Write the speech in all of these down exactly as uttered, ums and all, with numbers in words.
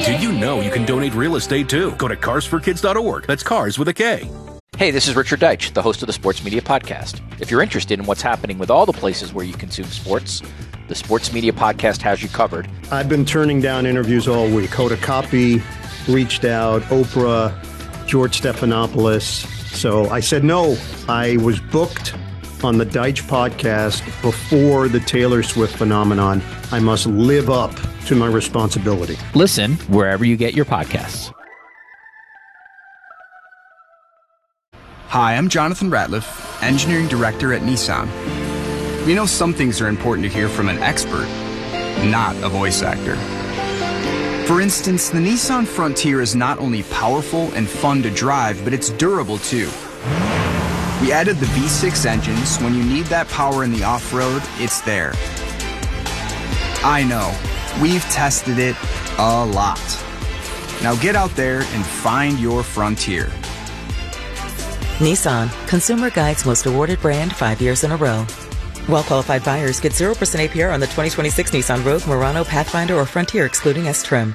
Do you know you can donate real estate too? Go to cars for kids dot org. That's cars with a K. Hey, this is Richard Deitch, the host of the Sports Media Podcast. If you're interested in what's happening with all the places where you consume sports, the Sports Media Podcast has you covered. I've been turning down interviews all week. Hoda Kotb reached out, Oprah, George Stephanopoulos. So I said no. I was booked on the Deitch podcast before the Taylor Swift phenomenon. I must live up to my responsibility. Listen wherever you get your podcasts. Hi, I'm Jonathan Ratliff, Engineering Director at Nissan. We know some things are important to hear from an expert, not a voice actor. For instance, the Nissan Frontier is not only powerful and fun to drive, but it's durable too. We added the V six engine, so when you need that power in the off-road, it's there. I know, we've tested it a lot. Now get out there and find your Frontier. Nissan, Consumer Guide's most awarded brand five years in a row. Well-qualified buyers get zero percent A P R on the twenty twenty-six Nissan Rogue, Murano, Pathfinder, or Frontier, excluding S-Trim.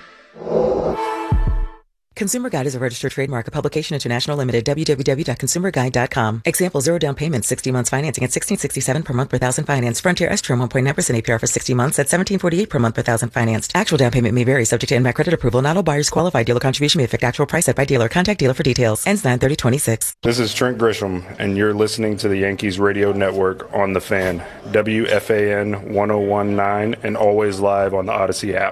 Consumer Guide is a registered trademark, a publication international limited, w w w dot consumer guide dot com. Example, zero down payment, sixty months financing at sixteen sixty-seven per month per thousand financed. Frontier S-Trim one point nine percent A P R for sixty months at seventeen forty-eight per month per thousand financed. Actual down payment may vary, subject to N M A C credit approval. Not all buyers qualify. Dealer contribution may affect actual price set by dealer. Contact dealer for details. Ends nine thirty twenty-six. This is Trent Grisham, and you're listening to the Yankees Radio Network on The Fan, W F A N one oh one point nine, and always live on the Odyssey app.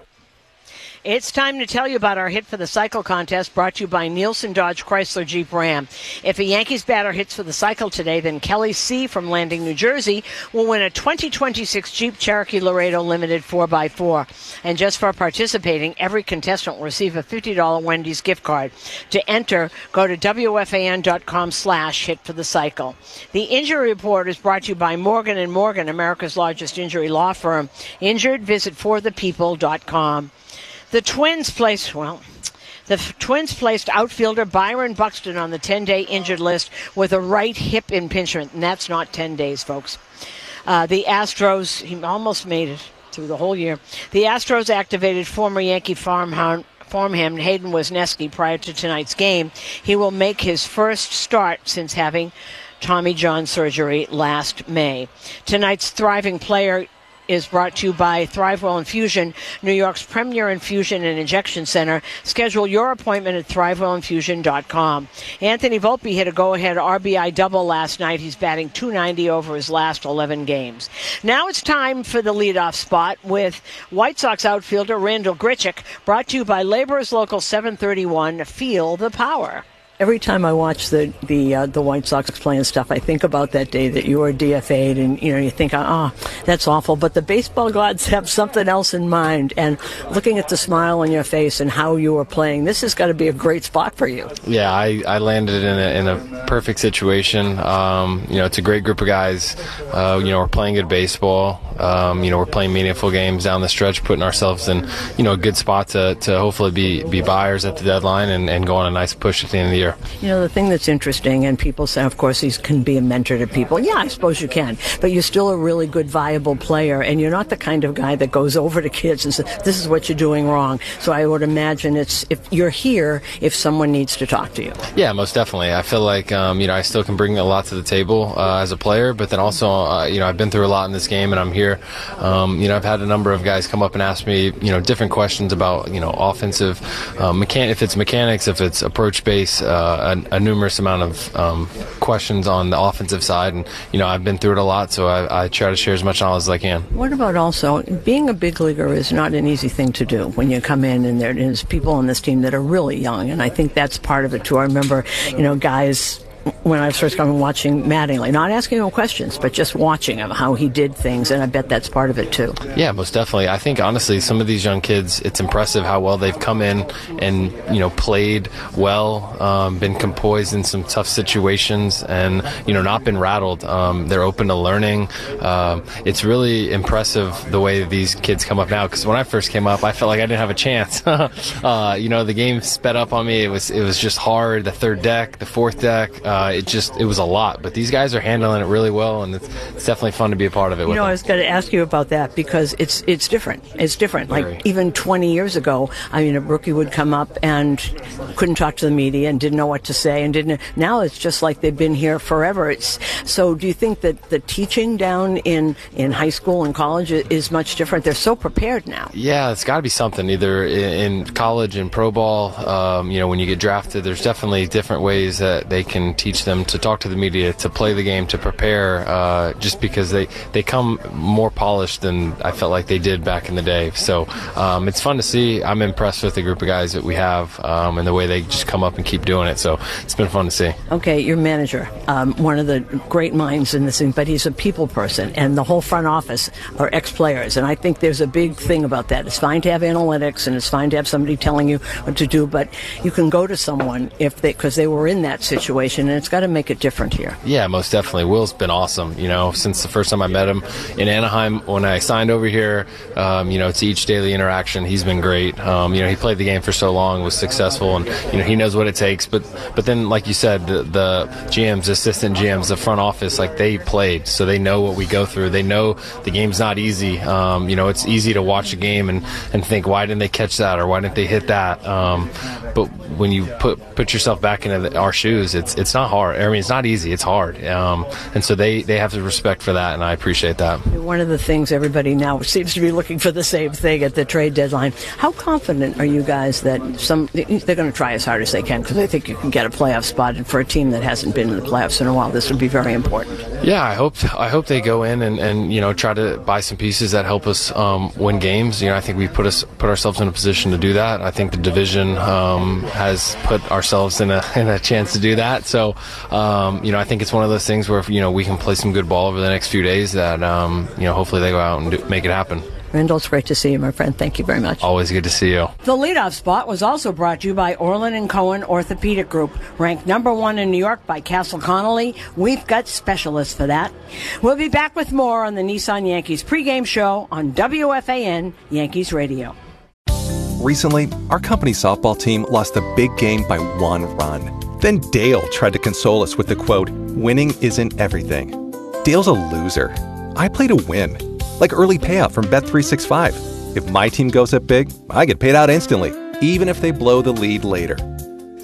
It's time to tell you about our Hit for the Cycle contest brought to you by Nielsen Dodge Chrysler Jeep Ram. If a Yankees batter hits for the cycle today, then Kelly C. from Landing, New Jersey will win a twenty twenty-six Jeep Cherokee Laredo Limited four by four. And just for participating, every contestant will receive a fifty dollars Wendy's gift card. To enter, go to W F A N dot com slash hit for the cycle. The Injury Report is brought to you by Morgan and Morgan, America's largest injury law firm. Injured? Visit for the people dot com. The Twins placed, well, the Twins placed outfielder Byron Buxton on the ten-day injured list with a right hip impingement, and that's not ten days, folks. Uh, the Astros, he almost made it through the whole year. The Astros activated former Yankee farmhand, farmhand Hayden Wesneski prior to tonight's game. He will make his first start since having Tommy John surgery last May. Tonight's thriving player is brought to you by ThriveWell Infusion, New York's premier infusion and injection center. Schedule your appointment at thrive well infusion dot com. Anthony Volpe hit a go-ahead R B I double last night. He's batting two ninety over his last eleven games. Now it's time for the leadoff spot with White Sox outfielder Randal Grichuk, brought to you by Laborers Local seven thirty-one. Feel the power. Every time I watch the the uh, the White Sox playing stuff, I think about that day that you were D F A'd, and you know you think, ah, oh, that's awful. But the baseball gods have something else in mind, and looking at the smile on your face and how you were playing, this has got to be a great spot for you. Yeah, I, I landed in a in a perfect situation. Um, you know, it's a great group of guys. Uh, you know, we're playing good baseball. Um, you know, we're playing meaningful games down the stretch, putting ourselves in you know a good spot to to hopefully be be buyers at the deadline and, and go on a nice push at the end of the year. You know, the thing that's interesting, and people say, of course, he can be a mentor to people. Yeah, I suppose you can. But you're still a really good, viable player, and you're not the kind of guy that goes over to kids and says, this is what you're doing wrong. So I would imagine it's if you're here if someone needs to talk to you. Yeah, most definitely. I feel like, um, you know, I still can bring a lot to the table uh, as a player, but then also, uh, you know, I've been through a lot in this game, and I'm here. Um, you know, I've had a number of guys come up and ask me, you know, different questions about, you know, offensive, um, mechan- if it's mechanics, if it's approach base, uh, A, a numerous amount of um, questions on the offensive side, and you know I've been through it a lot, so I, I try to share as much knowledge as I can. What about also being a big leaguer is not an easy thing to do when you come in and there's people on this team that are really young, and I think that's part of it too. I remember, you know, guys when I was first coming watching Mattingly, not asking him questions, but just watching him, how he did things, and I bet that's part of it too. Yeah, most definitely. I think, honestly, some of these young kids, it's impressive how well they've come in and, you know, played well, um, been composed in some tough situations, and, you know, not been rattled. Um, they're open to learning. Um, it's really impressive the way these kids come up now, because when I first came up, I felt like I didn't have a chance. uh, you know, the game sped up on me. It was, it was just hard, the third deck, the fourth deck. Uh, Uh, it just it was a lot, but these guys are handling it really well, and it's, it's definitely fun to be a part of it. You with know, them. I was going to ask you about that because it's it's different. It's different. Very. Like even twenty years ago, I mean, a rookie would come up and couldn't talk to the media and didn't know what to say, and didn't. Now it's just like they've been here forever. It's so. Do you think that the teaching down in in high school and college is much different? They're so prepared now. Yeah, it's got to be something. Either in, in college and pro ball, um, you know, when you get drafted, there's definitely different ways that they can teach them to talk to the media, to play the game, to prepare. Uh, just because they they come more polished than I felt like they did back in the day. So um, it's fun to see. I'm impressed with the group of guys that we have um, and the way they just come up and keep doing it. So it's been fun to see. Okay, your manager, um, one of the great minds in this thing, but he's a people person, and the whole front office are ex-players, and I think there's a big thing about that. It's fine to have analytics, and it's fine to have somebody telling you what to do, but you can go to someone if they, because they were in that situation, and it's got to make it different here. Yeah, most definitely. Will's been awesome, you know, since the first time I met him in Anaheim when I signed over here, um, you know, to each daily interaction, he's been great. Um, you know, he played the game for so long, was successful, and, you know, he knows what it takes, but, but then, like you said, the, the G Ms, assistant G Ms, the front office, like, they played, so they know what we go through. They know the game's not easy. Um, you know, it's easy to watch a game and, and think, why didn't they catch that, or why didn't they hit that? Um, but when you put put yourself back into the, our shoes, it's it's not hard. I mean, it's not easy. It's hard. Um, and so they, they have the respect for that, and I appreciate that. One of the things everybody now seems to be looking for the same thing at the trade deadline. How confident are you guys that some they're going to try as hard as they can, because they think you can get a playoff spot, and for a team that hasn't been in the playoffs in a while, this would be very important. Yeah, I hope I hope they go in and, and you know try to buy some pieces that help us um, win games. You know, I think we put us put ourselves in a position to do that. I think the division um, has put ourselves in a in a chance to do that. So, um, you know, I think it's one of those things where if, you know we can play some good ball over the next few days. That um, you know, hopefully they go out and do, make it happen. Randall, it's great to see you, my friend. Thank you very much. Always good to see you. The leadoff spot was also brought to you by Orland and Cohen Orthopedic Group, ranked number one in New York by Castle Connolly. We've got specialists for that. We'll be back with more on the Nissan Yankees pregame show on W F A N Yankees Radio. Recently, our company's softball team lost a big game by one run. Then Dale tried to console us with the quote, "Winning isn't everything." Dale's a loser. I play to win. Like early payout from Bet three sixty-five. If my team goes up big, I get paid out instantly, even if they blow the lead later.